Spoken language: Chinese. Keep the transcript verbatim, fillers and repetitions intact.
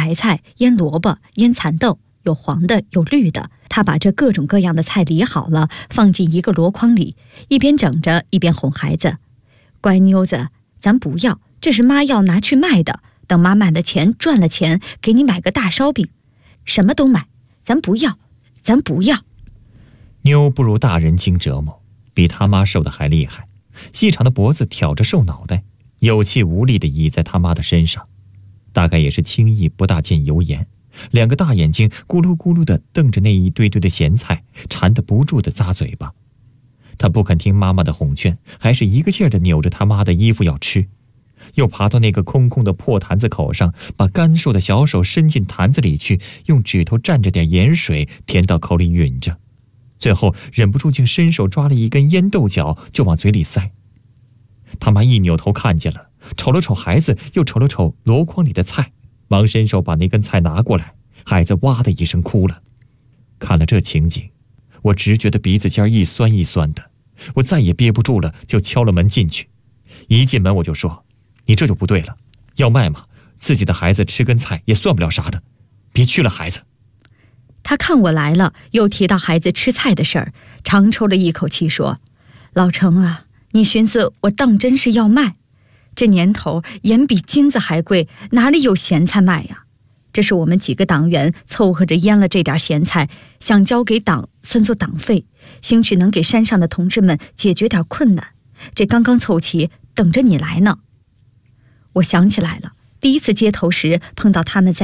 白菜，腌萝卜，腌蚕豆，有黄的，有绿的。他把这各种各样的菜理好了，放进一个箩筐里，一边整着一边哄孩子：乖妞子，咱不要，这是妈要拿去卖的，等妈卖了钱赚了钱，给你买个大烧饼。什么都买，咱不要，咱不要。 妞不如大人经折磨，比他妈受的还厉害，细长的脖子挑着瘦脑袋，有气无力地倚在他妈的身上，大概也是轻易不大见油盐，两个大眼睛咕噜咕噜地瞪着那一堆堆的咸菜，馋得不住地咂嘴巴。他不肯听妈妈的哄劝，还是一个劲儿地扭着他妈的衣服要吃，又爬到那个空空的破坛子口上，把干瘦的小手伸进坛子里去，用指头蘸着点盐水填到口里吮着，最后忍不住竟伸手抓了一根烟豆角就往嘴里塞。他妈一扭头看见了，瞅了瞅孩子，又瞅了瞅箩筐里的菜，忙伸手把那根菜拿过来，孩子哇的一声哭了。看了这情景，我直觉得鼻子尖一酸一酸的，我再也憋不住了，就敲了门进去。一进门我就说：你这就不对了，要卖嘛，自己的孩子吃根菜也算不了啥的，别去了孩子。 他看我来了，又提到孩子吃菜的事儿，长抽了一口气说：老程啊，你寻思我当真是要卖？这年头盐比金子还贵，哪里有咸菜卖呀？这是我们几个党员凑合着腌了这点咸菜，想交给党算作党费，兴许能给山上的同志们解决点困难，这刚刚凑齐，等着你来呢。我想起来了，第一次接头时碰到他们在